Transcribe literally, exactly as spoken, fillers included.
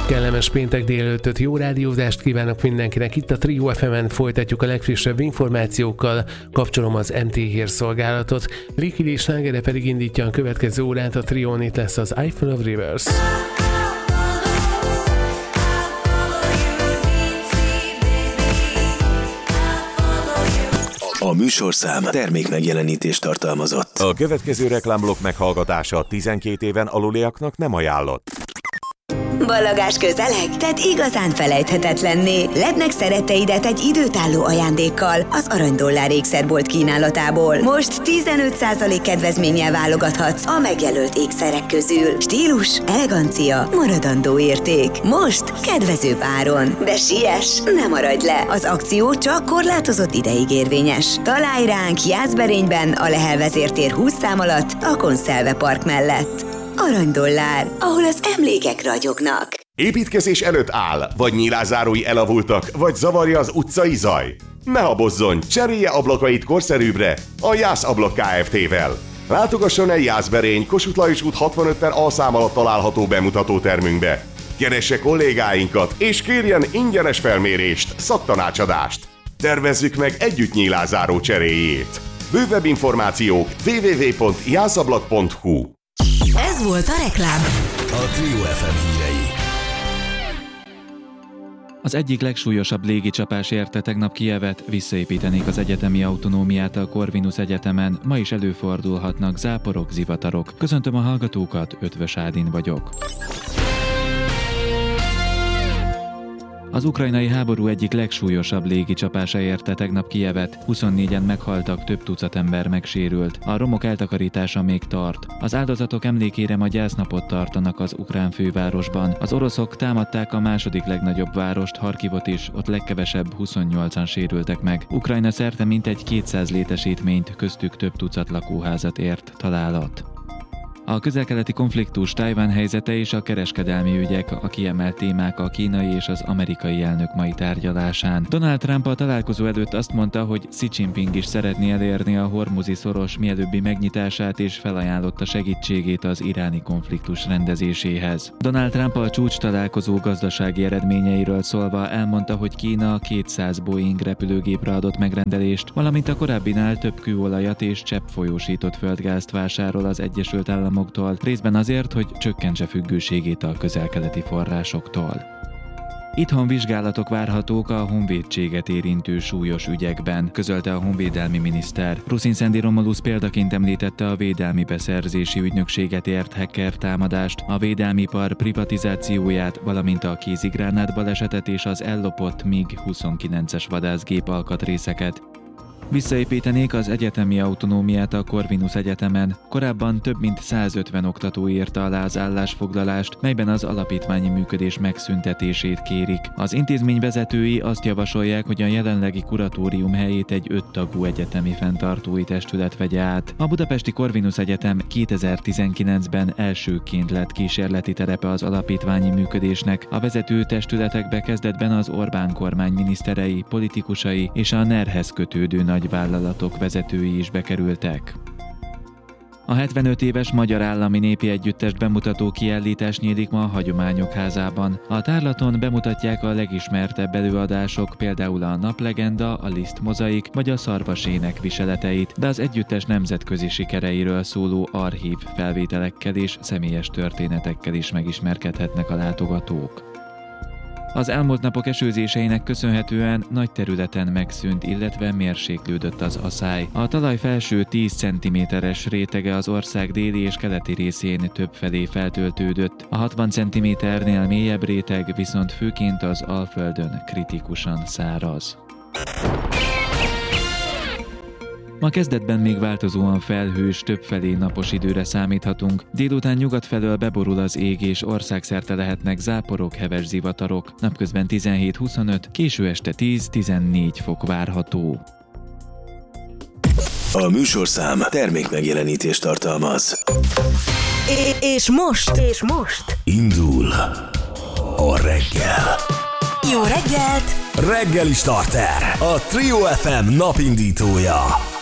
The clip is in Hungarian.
Kellemes péntek délelőttöt, jó rádiózást kívánok mindenkinek. Itt a Trio ef emen folytatjuk a legfrissebb információkkal, kapcsolom az em té hírszolgálatot. Ricky Lee slágere pedig indítja a következő órát, a Trión itt lesz az I Full of Rivers. A műsorszám termékmegjelenítést tartalmazott. A következő reklámblokk meghallgatása tizenkét éven aluliaknak nem ajánlott. Ballagás közeleg? Tedd igazán felejthetetlenné. Ledd meg szeretteidet egy időtálló ajándékkal az Aranydollár ékszerbolt kínálatából. Most tizenöt százalék kedvezménnyel válogathatsz a megjelölt ékszerek közül. Stílus, elegancia, maradandó érték. Most kedvezőbb áron. De siess, ne maradj le! Az akció csak korlátozott ideig érvényes. Találj ránk Jászberényben, a Lehel vezértér húsz szám alatt, a Konzelve Park mellett. Aranydollár, ahol az emlékek ragyognak. Építkezés előtt áll, vagy nyílászárói elavultak, vagy zavarja az utcai zaj? Ne habozzon, cserélje ablakait korszerűbbre a Jász Ablak Kft-vel. Látogasson el Jászberény, Kossuth Lajos út hatvanöt per A szám alatt található bemutató termünkbe. Keresse kollégáinkat, és kérjen ingyenes felmérést, szaktanácsadást. Tervezzük meg együtt nyílászáró cseréjét. Bővebb információk double-u double-u double-u pont jászablak pont hu. Ez volt a reklám. A Trio ef em hírei. Az egyik legsúlyosabb légicsapás érte tegnap Kijevet, visszaépítenék az egyetemi autonómiát a Corvinus Egyetemen, ma is előfordulhatnak záporok, zivatarok. Köszöntöm a hallgatókat, Ötvös Ádin vagyok. Az ukrajnai háború egyik legsúlyosabb légicsapása érte tegnap Kijevet, huszonnégyen meghaltak, több tucat ember megsérült. A romok eltakarítása még tart. Az áldozatok emlékére ma gyásznapot tartanak az ukrán fővárosban. Az oroszok támadták a második legnagyobb várost, Harkivot is, ott legkevesebb huszonnyolcan sérültek meg. Ukrajna szerte mintegy kétszáz létesítményt, köztük több tucat lakóházat ért találat. A közel-keleti konfliktus, Tajvan helyzete és a kereskedelmi ügyek a kiemelt témák a kínai és az amerikai elnök mai tárgyalásán. Donald Trump a találkozó előtt azt mondta, hogy Xi Jinping is szeretné elérni a hormuzi szoros mielőbbi megnyitását, és felajánlotta segítségét az iráni konfliktus rendezéséhez. Donald Trump a csúcs találkozó gazdasági eredményeiről szólva elmondta, hogy Kína kétszáz Boeing repülőgépre adott megrendelést, valamint a korábbinál több kőolajat és cseppfolyósított földgázt vásárol az Egyesült Államok részben azért, hogy csökkentse függőségét a közel-keleti forrásoktól. Itthon vizsgálatok várhatók a honvédséget érintő súlyos ügyekben, közölte a honvédelmi miniszter. Ruszin Szendi Romulus példaként említette a védelmi beszerzési ügynökséget ért hacker támadást, a védelmipar privatizációját, valamint a kézigránát balesetet és az ellopott mig huszonkilences vadászgép alkatrészeket. Visszaépítenék az egyetemi autonómiát a Corvinus Egyetemen. Korábban több mint százötven oktató írta alá az állásfoglalást, melyben az alapítványi működés megszüntetését kérik. Az intézmény vezetői azt javasolják, hogy a jelenlegi kuratórium helyét egy öttagú egyetemi fenntartói testület vegye át. A budapesti Corvinus Egyetem kétezer-tizenkilencben elsőként lett kísérleti terepe az alapítványi működésnek. A vezető testületekbe kezdetben az Orbán kormány miniszterei, politikusai és a nerhez kötődő nagy vállalatok vezetői is bekerültek. A hetvenöt éves Magyar Állami Népi Együttest bemutató kiállítás nyílik ma a Hagyományok Házában. A tárlaton bemutatják a legismertebb előadások, például a Naplegenda, a Liszt mozaik vagy a Szarvasének viseleteit, de az együttes nemzetközi sikereiről szóló archív felvételekkel és személyes történetekkel is megismerkedhetnek a látogatók. Az elmúlt napok esőzéseinek köszönhetően nagy területen megszűnt, illetve mérséklődött az aszály. A talaj felső tíz centiméteres rétege az ország déli és keleti részén többfelé feltöltődött. A hatvan centiméternél mélyebb réteg viszont főként az Alföldön kritikusan száraz. Ma kezdetben még változóan felhős, többfelé napos időre számíthatunk. Délután nyugat felől beborul az ég, és országszerte lehetnek záporok, heves zivatarok. Napközben tizenhét-huszonöt, késő este tíz-tizennégy fok várható. A műsorszám termékmegjelenítést tartalmaz. É- és most, és most indul a reggel. Jó reggelt! Reggeli starter, a Trio ef em napindítója.